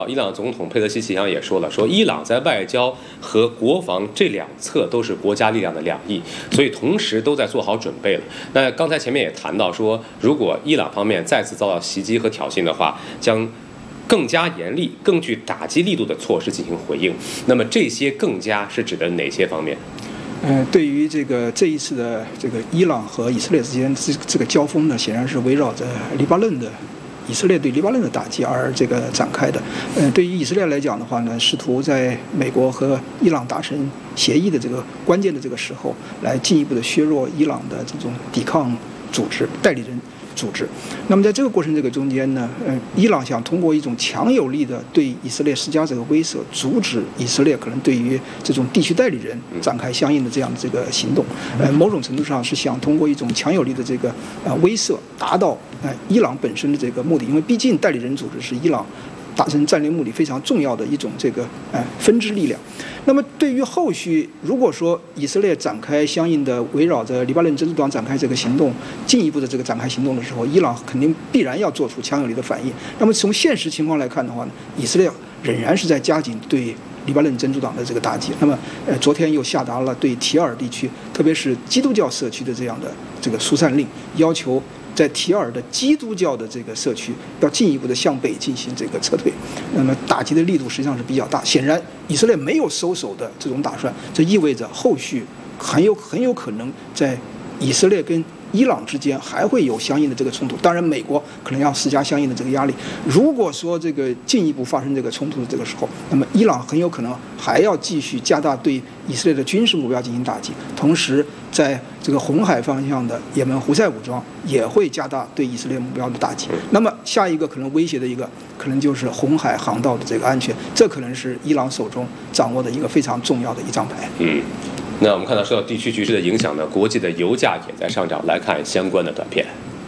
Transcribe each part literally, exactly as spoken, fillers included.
伊朗总统佩德西奇扬也说了，说伊朗在外交和国防这两侧都是国家力量的两翼，所以同时都在做好准备了。那刚才前面也谈到说，如果伊朗方面再次遭到袭击和挑衅的话，将更加严厉、更具打击力度的措施进行回应。那么这些更加是指的哪些方面？ 呃，对于这个这一次的这个伊朗和以色列之间这这个交锋呢，显然是围绕着黎巴嫩的。以色列对黎巴嫩的打击而这个展开的，呃，对于以色列来讲的话呢，试图在美国和伊朗达成协议的这个关键的这个时候，来进一步的削弱伊朗的这种抵抗组织、代理人组织。那么在这个过程这个中间呢，呃，伊朗想通过一种强有力的对以色列施加这个威慑，阻止以色列可能对于这种地区代理人展开相应的这样的这个行动。呃，某种程度上是想通过一种强有力的这个呃威慑，达到呃伊朗本身的这个目的。因为毕竟代理人组织是伊朗达成战略目的非常重要的一种这个呃分支力量。那么对于后续，如果说以色列展开相应的围绕着黎巴嫩真主党展开这个行动，进一步的这个展开行动的时候，伊朗肯定必然要做出强有力的反应。那么从现实情况来看的话呢，以色列仍然是在加紧对黎巴嫩真主党的这个打击。那么呃，昨天又下达了对提尔地区，特别是基督教社区的这样的这个疏散令，要求在提尔的基督教的这个社区要进一步的向北进行这个撤退，那么打击的力度实际上是比较大。显然，以色列没有收手的这种打算，这意味着后续很有很有可能在以色列跟伊朗之间还会有相应的这个冲突。当然，美国可能要施加相应的这个压力。如果说这个进一步发生这个冲突的这个时候，那么伊朗很有可能还要继续加大对以色列的军事目标进行打击，同时在这个红海方向的也门胡塞武装也会加大对以色列目标的打击。那么下一个可能威胁的一个，可能就是红海航道的这个安全，这可能是伊朗手中掌握的一个非常重要的一张牌。 嗯。那我们看到受到地区局势的影响呢，国际的油价也在上涨。来看相关的短片。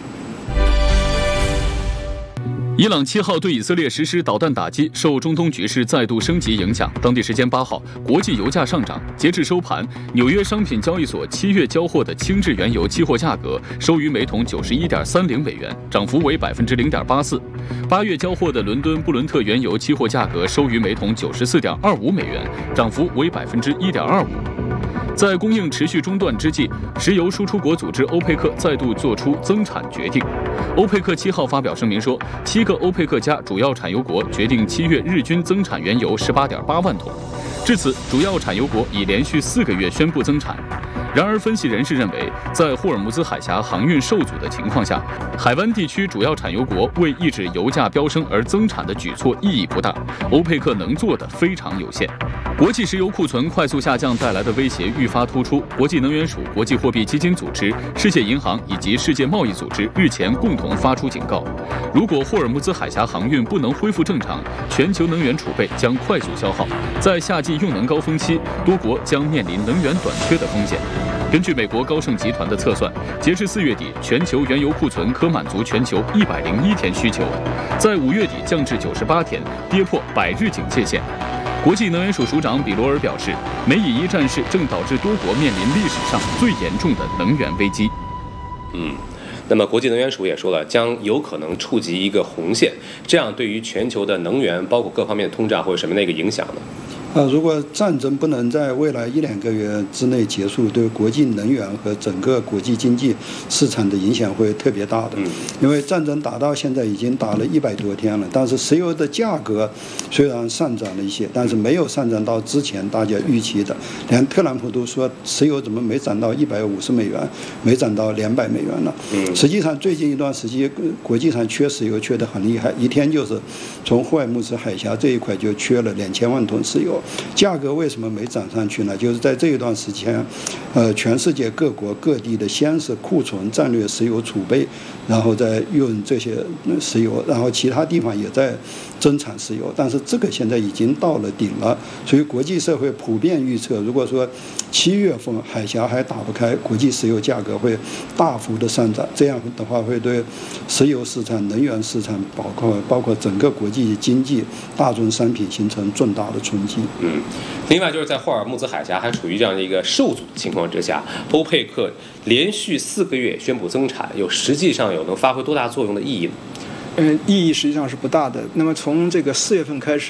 伊朗七号对以色列实施导弹打击，受中东局势再度升级影响，当地时间八号，国际油价上涨。截至收盘，纽约商品交易所七月交货的轻质原油期货价格收于每桶九十一点三零美元，涨幅为百分之零点八四。八月交货的伦敦布伦特原油期货价格收于每桶九十四点二五美元，涨幅为百分之一点二五。在供应持续中断之际，石油输出国组织欧佩克再度做出增产决定。欧佩克七号发表声明说，七个欧佩克加主要产油国决定七月日均增产原油十八点八万桶。至此，主要产油国已连续四个月宣布增产。然而，分析人士认为，在霍尔木兹海峡航运受阻的情况下，海湾地区主要产油国为抑制油价飙升而增产的举措意义不大，欧佩克能做的非常有限。国际石油库存快速下降带来的威胁愈发突出。国际能源署、国际货币基金组织、世界银行以及世界贸易组织日前共同发出警告：如果霍尔木兹海峡航运不能恢复正常，全球能源储备将快速消耗，在夏季用能高峰期，多国将面临能源短缺的风险。根据美国高盛集团的测算，截至四月底，全球原油库存可满足全球一百零一天需求，在五月底降至九十八天，跌破百日警戒线。国际能源署署长比罗尔表示，美以伊战事正导致多国面临历史上最严重的能源危机。 嗯，那么国际能源署也说了，将有可能触及一个红线，这样对于全球的能源，包括各方面的通胀，会有什么样的一个影响呢？ 呃，如果战争不能在未来一两个月之内结束，对国际能源和整个国际经济市场的影响会特别大的。嗯，因为战争打到现在已经打了一百多天了，但是石油的价格虽然上涨了一些，但是没有上涨到之前大家预期的。连特朗普都说，石油怎么没涨到一百五十美元，没涨到两百美元了？嗯，实际上最近一段时间，国际上缺石油缺得很厉害，一天就是从霍尔木兹海峡这一块就缺了两千万吨石油。价格为什么没涨上去呢？就是在这一段时间，呃，全世界各国各地的先是库存战略石油储备，然后再用这些石油，然后其他地方也在增产石油，但是这个现在已经到了顶了，所以国际社会普遍预测，如果说七月份海峡还打不开，国际石油价格会大幅的上涨，这样的话会对石油市场、能源市场，包括包括整个国际经济、大宗商品形成重大的冲击。 嗯，另外就是在霍尔木兹海峡还处于这样的一个受阻的情况之下，欧佩克连续四个月宣布增产，有实际上有能发挥多大作用的意义呢？ 嗯，意义实际上是不大的。那么从这个四月份开始，